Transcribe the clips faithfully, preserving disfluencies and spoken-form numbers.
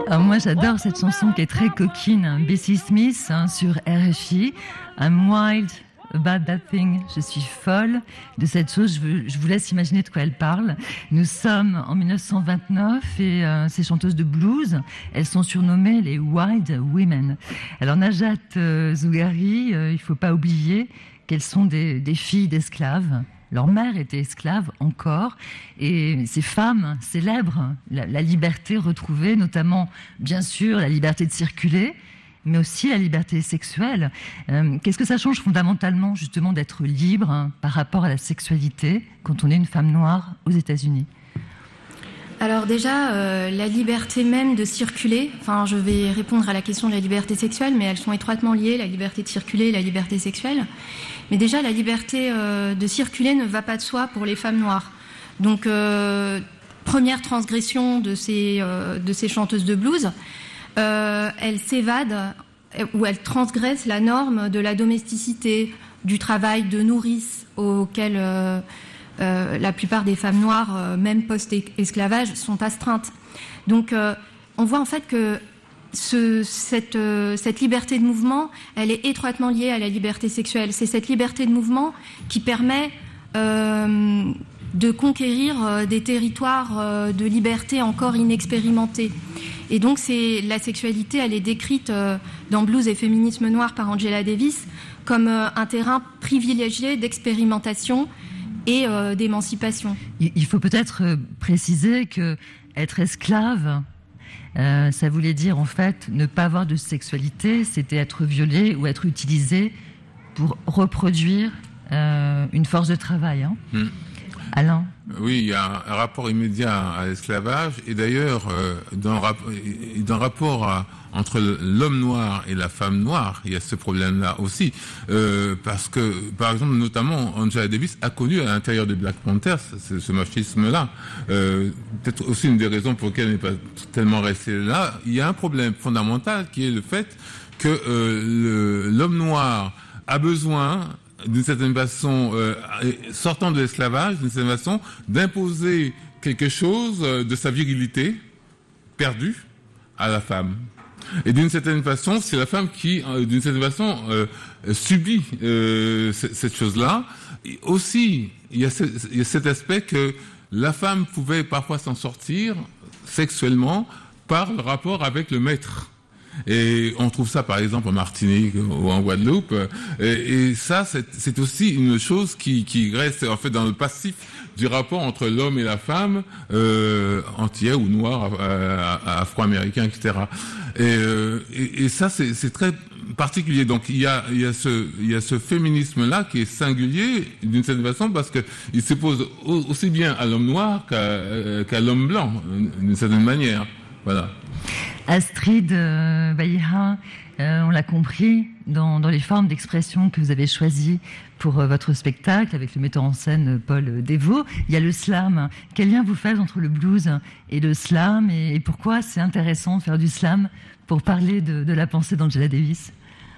Alors moi j'adore cette chanson qui est très coquine, Bessie Smith hein, sur R F I. I'm wild about that thing. Je suis folle de cette chose. Je, veux, je vous laisse imaginer de quoi elle parle. Nous sommes en dix-neuf cent vingt-neuf et euh, ces chanteuses de blues, elles sont surnommées les Wild Women. Alors Najat euh, Zougari, euh, il faut pas oublier qu'elles sont des, des filles d'esclaves. Leur mère était esclave encore, et ces femmes célèbrent la, la liberté retrouvée, notamment, bien sûr, la liberté de circuler, mais aussi la liberté sexuelle. Euh, qu'est-ce que ça change fondamentalement, justement, d'être libre hein, par rapport à la sexualité quand on est une femme noire aux États-Unis ? Alors déjà, euh, la liberté même de circuler, enfin je vais répondre à la question de la liberté sexuelle, mais elles sont étroitement liées, la liberté de circuler et la liberté sexuelle. Mais déjà, la liberté euh, de circuler ne va pas de soi pour les femmes noires. Donc, euh, première transgression de ces, euh, de ces chanteuses de blues, euh, elles s'évadent ou elles transgressent la norme de la domesticité, du travail de nourrice auquel... Euh, Euh, la plupart des femmes noires, euh, même post-esclavage, sont astreintes. Donc, euh, on voit en fait que ce, cette, euh, cette liberté de mouvement, elle est étroitement liée à la liberté sexuelle. C'est cette liberté de mouvement qui permet euh, de conquérir euh, des territoires euh, de liberté encore inexpérimentés. Et donc, c'est, la sexualité, elle est décrite euh, dans Blues et féminisme noir par Angela Davis comme euh, un terrain privilégié d'expérimentation et euh, d'émancipation. Il faut peut-être préciser que être esclave, euh, ça voulait dire en fait ne pas avoir de sexualité, c'était être violé ou être utilisé pour reproduire euh, une force de travail. Hein. Mmh. Alain ? Oui, il y a un rapport immédiat à l'esclavage, et d'ailleurs, euh, dans, le rap- dans le rapport à, entre l'homme noir et la femme noire, il y a ce problème-là aussi, euh, parce que, par exemple, notamment, Angela Davis a connu à l'intérieur des Black Panthers ce, ce machisme-là. Euh, peut-être aussi une des raisons pour lesquelles elle n'est pas tellement restée là. Il y a un problème fondamental qui est le fait que euh, le, l'homme noir a besoin d'une certaine façon, euh, sortant de l'esclavage, d'une certaine façon, d'imposer quelque chose de sa virilité perdue à la femme. Et d'une certaine façon, c'est la femme qui, euh, d'une certaine façon, euh, subit euh, c- cette chose-là. Et aussi, il y a, ce, il y a cet aspect que la femme pouvait parfois s'en sortir sexuellement par le rapport avec le maître. Et on trouve ça par exemple en Martinique ou en Guadeloupe. Et, et ça, c'est, c'est aussi une chose qui, qui reste en fait dans le passif du rapport entre l'homme et la femme, euh, antillais ou noir, euh, afro-américain, et cetera. Et, euh, et, et ça, c'est, c'est très particulier. Donc il y a, il y a ce, il y a ce féminisme-là qui est singulier d'une certaine façon parce que il s'oppose aussi bien à l'homme noir qu'à, qu'à l'homme blanc, d'une certaine manière. Voilà. Astrid euh, Baïha, euh, on l'a compris dans, dans les formes d'expression que vous avez choisies pour euh, votre spectacle avec le metteur en scène Paul Devaux. Il y a le slam. Quel lien vous faites entre le blues et le slam et, et pourquoi c'est intéressant de faire du slam pour parler de, de la pensée d'Angela Davis ?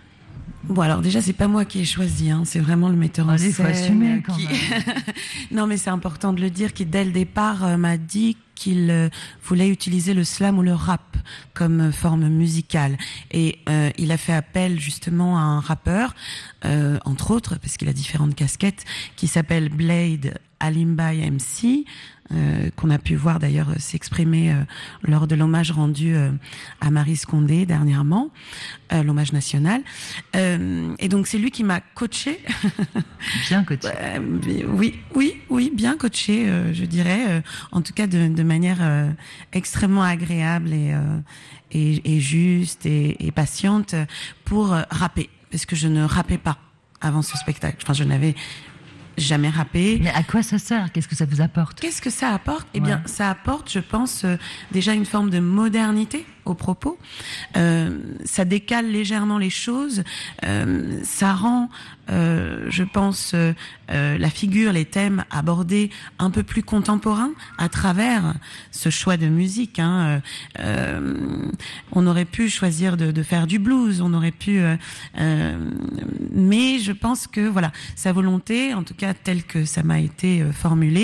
Bon, alors déjà, c'est pas moi qui ai choisi, hein, c'est vraiment le metteur en Allez, scène. faut assumer, quand qui... même. Non, mais c'est important de le dire, qui dès le départ euh, m'a dit qu'il euh, voulait utiliser le slam ou le rap comme euh, forme musicale. Et euh, il a fait appel justement à un rappeur, euh, entre autres, parce qu'il a différentes casquettes, qui s'appelle Blade Alimbai M C, euh, qu'on a pu voir d'ailleurs s'exprimer euh, lors de l'hommage rendu euh, à Marie Scondé dernièrement, euh, l'hommage national. Euh, et donc c'est lui qui m'a coaché. Bien coaché. Euh, oui, oui, oui, bien coaché, euh, je dirais. Euh, en tout cas de, de manière euh, extrêmement agréable et, euh, et, et juste et, et patiente pour euh, rapper, parce que je ne rappais pas avant ce spectacle. Enfin, je n'avais jamais rappé. Mais à quoi ça sert ? Qu'est-ce que ça vous apporte ? Qu'est-ce que ça apporte ? Eh ouais. bien, ça apporte, je pense, euh, déjà une forme de modernité aux propos. Euh, ça décale légèrement les choses. Euh, ça rend, euh, je pense, euh, euh, la figure, les thèmes abordés un peu plus contemporains à travers ce choix de musique. Hein. Euh, on aurait pu choisir de, de faire du blues, on aurait pu, euh, euh, mais je pense que voilà, sa volonté, en tout cas telle que ça m'a été euh, formulé.